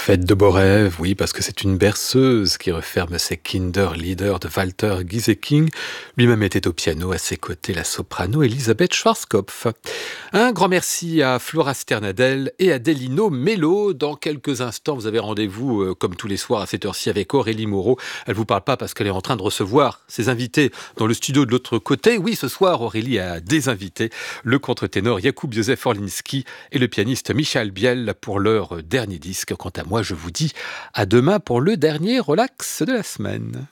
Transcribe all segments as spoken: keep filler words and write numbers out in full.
Fête de Borève, oui, parce que c'est une berceuse qui referme ses Kinderlieder de Walter Gieseking. Lui-même était au piano, à ses côtés la soprano Elisabeth Schwarzkopf. Un grand merci à Flora Sternadel et à Delino Mello. Dans quelques instants, vous avez rendez-vous, euh, comme tous les soirs à cette heure-ci, avec Aurélie Moreau. Elle ne vous parle pas parce qu'elle est en train de recevoir ses invités dans le studio de l'autre côté. Oui, ce soir, Aurélie a des invités. Le contre-ténor Jakub Józef Orliński et le pianiste Michael Biel pour leur dernier disque. Quant à moi, je vous dis à demain pour le dernier relax de la semaine.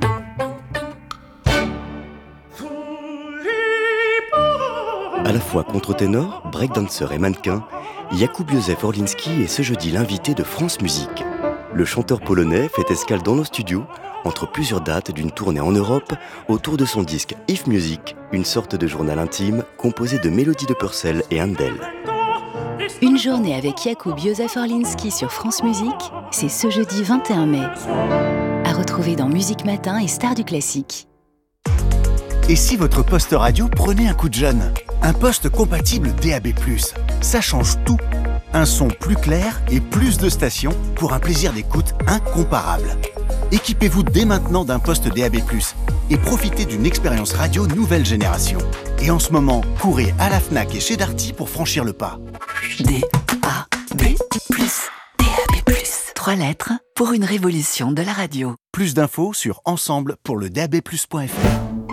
À la fois contre-ténor, breakdancer et mannequin, Jakub Józef Orliński est ce jeudi l'invité de France Musique. Le chanteur polonais fait escale dans nos studios entre plusieurs dates d'une tournée en Europe autour de son disque If Music, une sorte de journal intime composé de mélodies de Purcell et Handel. Une journée avec Jakub Józef Orliński sur France Musique, c'est ce jeudi vingt et un mai. À retrouver dans Musique Matin et Stars du Classique. Et si votre poste radio prenait un coup de jeune ? Un poste compatible D A B plus. Ça change tout. Un son plus clair et plus de stations pour un plaisir d'écoute incomparable. Équipez-vous dès maintenant d'un poste D A B plus et profitez d'une expérience radio nouvelle génération. Et en ce moment, courez à la Fnac et chez Darty pour franchir le pas. D A B plus. D A B plus. Trois lettres pour une révolution de la radio. Plus d'infos sur ensemble pour le D A B plus point F R.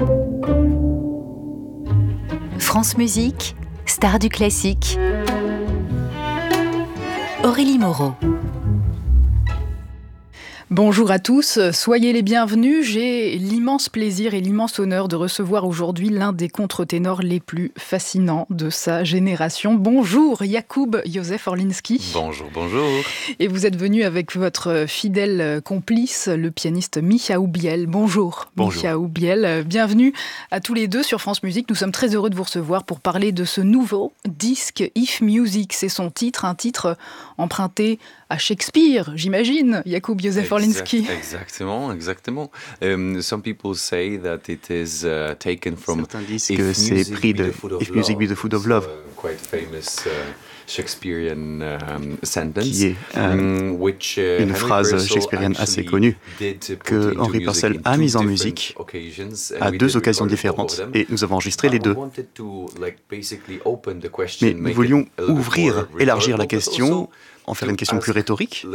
France Musique, Stars du Classique. Aurélie Moreau. Bonjour à tous, soyez les bienvenus. J'ai l'immense plaisir et l'immense honneur de recevoir aujourd'hui l'un des contre-ténors les plus fascinants de sa génération. Bonjour Jakub Józef Orliński. Bonjour, bonjour. Et vous êtes venu avec votre fidèle complice, le pianiste Michael Biel. Bonjour, bonjour. Michael Biel. Bienvenue à tous les deux sur France Musique. Nous sommes très heureux de vous recevoir pour parler de ce nouveau disque If Music. C'est son titre, un titre emprunté à Shakespeare, j'imagine, Jakub Józef Orliński. Exactement, exactement. Um, some people say that it is uh, taken from. Certains disent que c'est pris de If Music Be the Food of Love. Uh, quite famous uh, Shakespearean um, sentence, qui est euh, um, which, uh, une phrase shakespearienne assez connue que Henry Purcell a mise en musique à deux occasions différentes et nous avons enregistré les deux. Mais nous voulions ouvrir, élargir la question, en faire une question plus rhétorique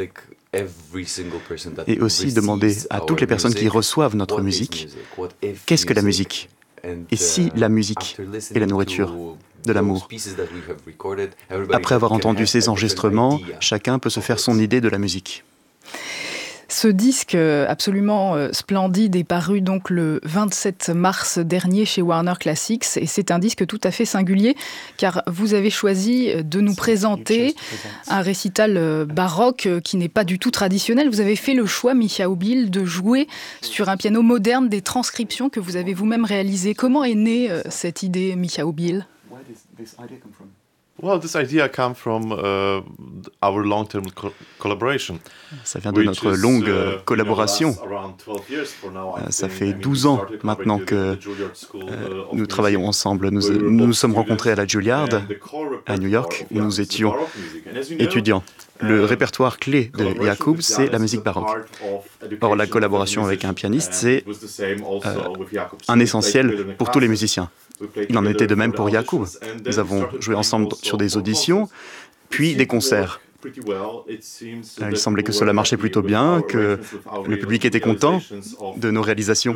et aussi demander à toutes les personnes qui reçoivent notre musique, qu'est-ce que la musique ? Et si la musique est la nourriture de l'amour ? Après avoir entendu ces enregistrements, chacun peut se faire son idée de la musique. Ce disque absolument splendide est paru donc le vingt-sept mars dernier chez Warner Classics et c'est un disque tout à fait singulier car vous avez choisi de nous présenter un récital baroque qui n'est pas du tout traditionnel. Vous avez fait le choix, Michael Biel, de jouer sur un piano moderne des transcriptions que vous avez vous-même réalisées. Comment est née cette idée, Michael Biel ? Well, this idea came from uh, our long-term co- collaboration. Ça vient de notre longue uh, collaboration. Uh, ça fait douze ans maintenant que uh, nous travaillons ensemble. Nous nous, nous sommes rencontrés à la Juilliard, à New York, où nous étions étudiants. Le répertoire clé de Jakub, c'est la musique baroque. Or, la collaboration avec un pianiste, c'est euh, un essentiel pour tous les musiciens. Il en était de même pour Jakub. Nous avons joué ensemble sur des auditions, puis des concerts. Il semblait que cela marchait plutôt bien, que le public était content de nos réalisations.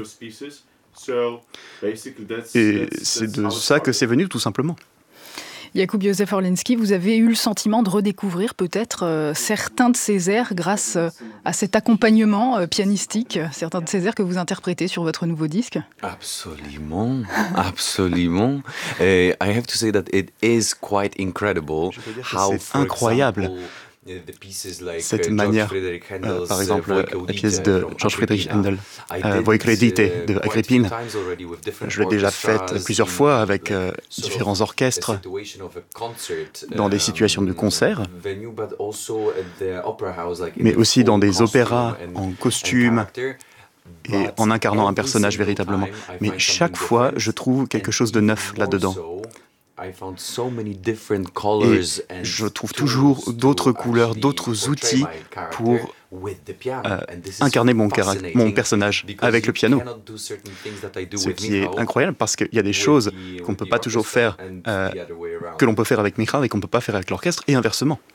Et c'est de ça que c'est venu, tout simplement. Jakub Józef Orliński, vous avez eu le sentiment de redécouvrir peut-être euh, certains de ces airs grâce euh, à cet accompagnement euh, pianistique, certains de ces airs que vous interprétez sur votre nouveau disque ? Absolument, absolument. Uh, I have to say that it is quite incredible how, c'est incroyable. Cette manière, euh, par exemple, la pièce de George Friedrich Handel, euh, Voi credite de Agrippine, je l'ai déjà faite plusieurs fois avec euh, différents orchestres dans des situations de concert, mais aussi dans des opéras en costume et en incarnant un personnage véritablement. Mais chaque fois, je trouve quelque chose de neuf là-dedans. Et je trouve toujours d'autres couleurs, d'autres outils pour euh, incarner mon, mon personnage avec le piano. Ce qui est incroyable parce qu'il y a des choses qu'on ne peut pas toujours faire, euh, que l'on peut faire avec Michal et qu'on ne peut pas faire avec l'orchestre, et inversement.